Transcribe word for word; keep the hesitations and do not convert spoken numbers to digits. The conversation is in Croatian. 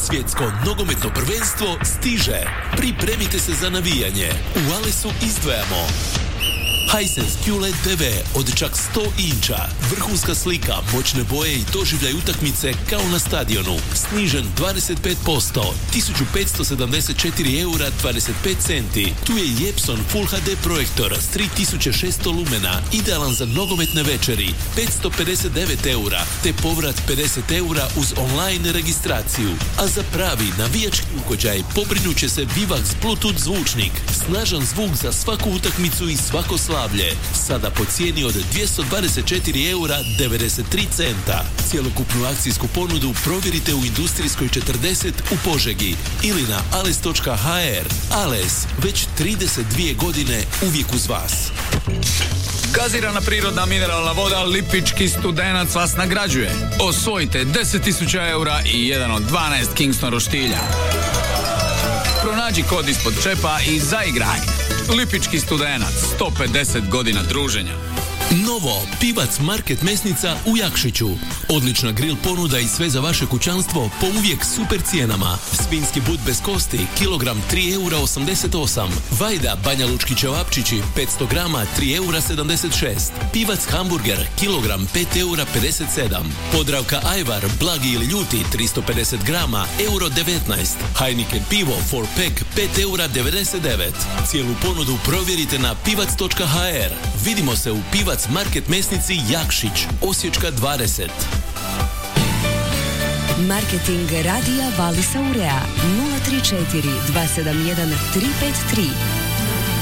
Svjetsko nogometno prvenstvo stiže. Pripremite se za navijanje. U Alesu izdvajamo Hisense Q L E D T V od čak sto inča, vrhunska slika, moćne boje i doživljaj utakmice kao na stadionu, snižen dvadeset pet posto, tisuću petsto sedamdeset četiri eura dvadeset pet centi. Tu je i Epson Full H D projektor s tri tisuće šesto lumena, idealan za nogometne večeri, petsto pedeset devet eura, te povrat pedeset eura uz online registraciju. A za pravi navijački ugođaj pobrinuće se Vivax Bluetooth zvučnik, snažan zvuk za svaku utakmicu i svako slavlje. Sada po cijeni od dvjesto dvadeset četiri eura devedeset tri centa. Cjelokupnu akcijsku ponudu provjerite u Industrijskoj četrdeset u Požegi ili na ales točka ha er. Ales, već trideset dvije godine uvijek uz vas. Gazirana prirodna mineralna voda Lipički Studenac vas nagrađuje. Osvojite deset tisuća eura i jedan od dvanaest Kingston roštilja. Pronađi kod ispod čepa i zaigraj. Lipički Studenac, sto pedeset godina druženja. Novo, Pivac Market mesnica u Jakšiću. Odlična grill ponuda i sve za vaše kućanstvo po uvijek super cijenama. Svinjski but bez kosti, kilogram tri eura osamdeset osam. Vajda Banja Lučki ćevapčići, petsto grama, tri eura sedamdeset šest. Pivac hamburger, kilogram pet eura pedeset sedam. Podravka Ajvar, blagi ili ljuti, tristo pedeset grama, euro devetnaest. Heineken pivo, four pack, pet eura devedeset devet. Cijelu ponudu provjerite na pivac točka ha er. Vidimo se u Pivac Market mesnici Jakšić, Osječka dvadeset. Marketing radija Valisa Urea nula tri četiri dva sedam jedan tri pet tri.